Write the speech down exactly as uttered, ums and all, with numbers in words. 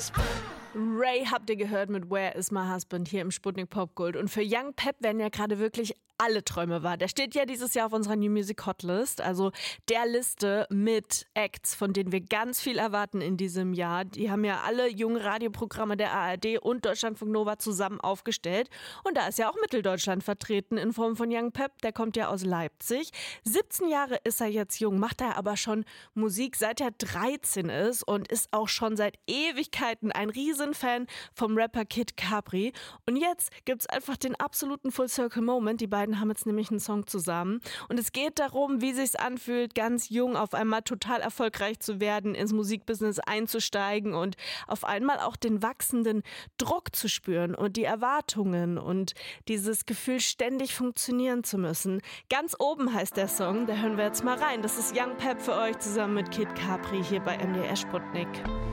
Ray habt ihr gehört mit Where is my husband hier im Sputnik Popgold. Und für Young Pep werden ja gerade wirklich alle Träume wahr. Der steht ja dieses Jahr auf unserer New Music Hotlist, also der Liste mit Acts, von denen wir ganz viel erwarten in diesem Jahr. Die haben ja alle jungen Radioprogramme der A R D und Deutschlandfunk Nova zusammen aufgestellt. Und da ist ja auch Mitteldeutschland vertreten in Form von Young Pep. Der kommt ja aus Leipzig. siebzehn Jahre ist er jetzt jung, macht er aber schon Musik, seit er dreizehn ist und ist auch schon seit Ewigkeiten ein Riesenfan vom Rapper Kid Capri. Und jetzt gibt's einfach den absoluten Full-Circle-Moment. Die beiden haben jetzt nämlich einen Song zusammen. Und es geht darum, wie sich's anfühlt, ganz jung auf einmal total erfolgreich zu werden, ins Musikbusiness einzusteigen und auf einmal auch den wachsenden Druck zu spüren und die Erwartungen und dieses Gefühl, ständig funktionieren zu müssen. Ganz oben heißt der Song, da hören wir jetzt mal rein. Das ist Young Pep für euch zusammen mit Kid Capri hier bei M D R Sputnik.